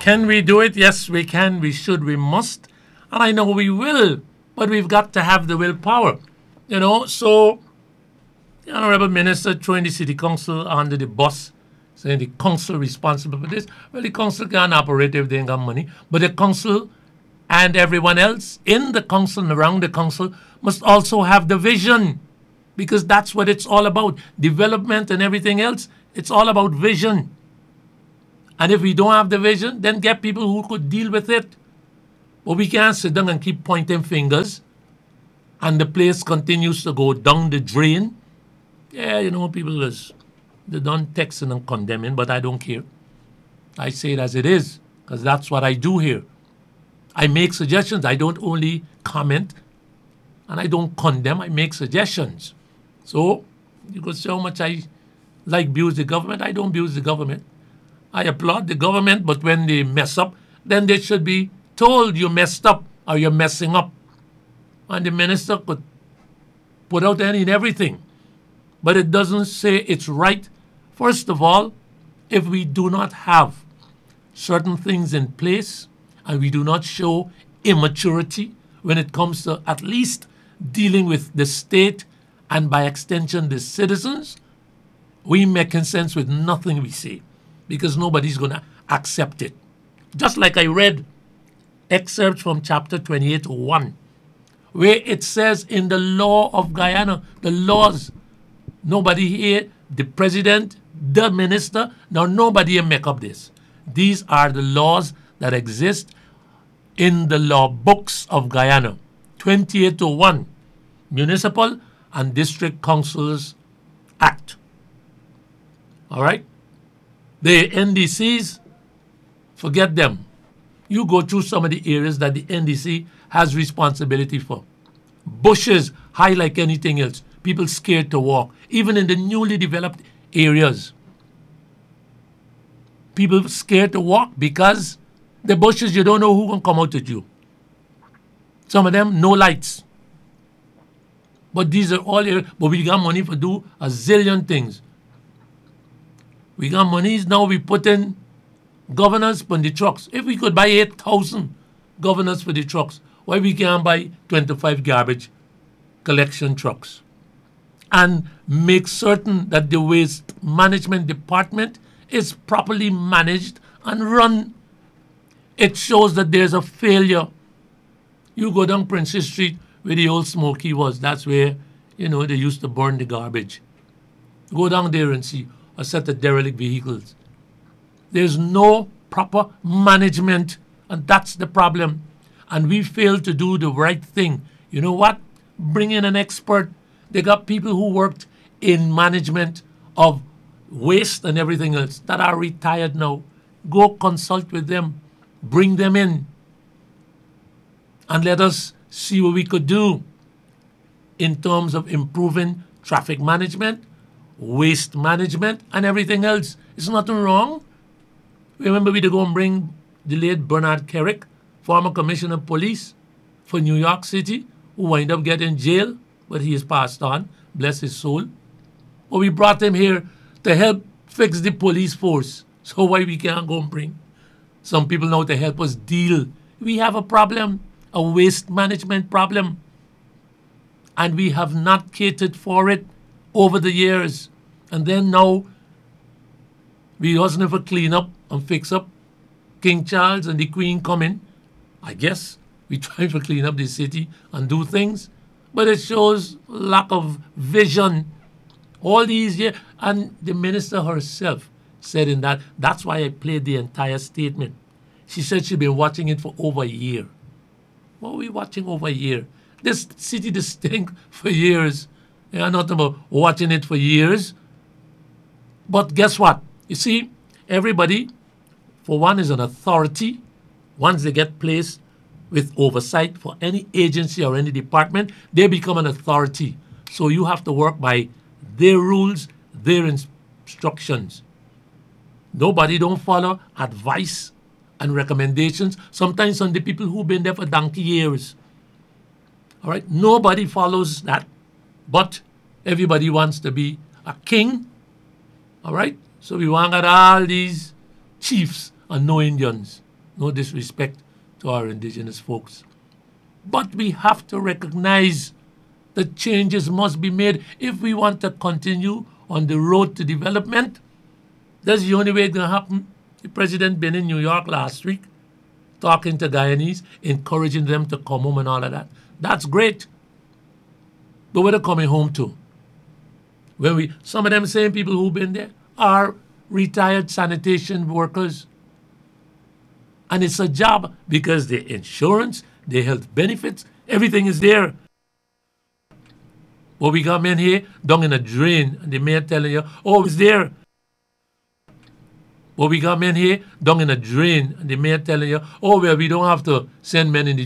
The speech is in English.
Can we do it? Yes, we can, we should, we must. And I know we will, but we've got to have the willpower. So the Honorable Minister throwing the City Council under the bus, saying the council responsible for this. Well, the council can't operate if they ain't got money. But the council and everyone else in the council and around the council must also have the vision, because that's what it's all about. Development and everything else, it's all about vision. And if we don't have the vision, then get people who could deal with it. But we can't sit down and keep pointing fingers and the place continues to go down the drain. Yeah, people they don't texting and condemning, but I don't care. I say it as it is, because that's what I do here. I make suggestions. I don't only comment and I don't condemn. I make suggestions. So you could say how much I like abuse the government. I don't abuse the government. I applaud the government, but when they mess up, then they should be told you messed up or you're messing up. And the minister could put out any and everything. But it doesn't say it's right. First of all, if we do not have certain things in place and we do not show immaturity when it comes to at least dealing with the state and by extension the citizens, we making sense with nothing we say, because nobody's going to accept it. Just like I read excerpts from chapter 28:1, where it says in the law of Guyana, the laws, nobody here, the president, the minister, now nobody here make up this. These are the laws that exist in the law books of Guyana. 28:1, Municipal and District Councils Act. All right? The NDCs, forget them. You go through some of the areas that the NDC has responsibility for. Bushes high like anything else. People scared to walk. Even in the newly developed areas. People scared to walk because the bushes, you don't know who can come out at you. Some of them, no lights. But these are all areas. But we got money for do a zillion things. We got monies, now we put in governors for the trucks. If we could buy 8,000 governors for the trucks, why we can't buy 25 garbage collection trucks? And make certain that the waste management department is properly managed and run. It shows that there's a failure. You go down Princess Street where the old Smoky was. That's where, they used to burn the garbage. Go down there and see a set of derelict vehicles. There's no proper management, and that's the problem. And we fail to do the right thing. You know what? Bring in an expert. They got people who worked in management of waste and everything else that are retired now. Go consult with them. Bring them in. And let us see what we could do in terms of improving traffic management, waste management, and everything else. It's nothing wrong. Remember, we to go and bring the late Bernard Kerrick, former commissioner of police for New York City, who wind up getting jail, but he is passed on, bless his soul. But we brought him here to help fix the police force. So why we can't go and bring some people now to help us deal? We have a problem, a waste management problem, and we have not catered for it over the years. And then now we also never clean up and fix up. King Charles and the Queen come in. I guess we try to clean up the city and do things, but it shows lack of vision all these years. And the minister herself said in that's why I played the entire statement. She said she'd been watching it for over a year. What are we watching over a year? This city just stink for years. Yeah, not about watching it for years. But guess what? You see, everybody, for one, is an authority. Once they get placed with oversight for any agency or any department, they become an authority. So you have to work by their rules, their instructions. Nobody don't follow advice and recommendations, sometimes on the people who've been there for donkey years. All right, nobody follows that, but everybody wants to be a king. All right, so we want got all these chiefs and no Indians. No disrespect to our indigenous folks. But we have to recognize that changes must be made if we want to continue on the road to development. That's the only way it's going to happen. The president been in New York last week talking to Guyanese, encouraging them to come home and all of that. That's great. But where they're coming home to? Some of them same people who've been there are retired sanitation workers. And it's a job because the insurance, the health benefits, everything is there. But we got men here down in a drain, and the mayor telling you, oh, it's there. But we got men here down in a drain, and the mayor telling you, oh, well, we don't have to send men in the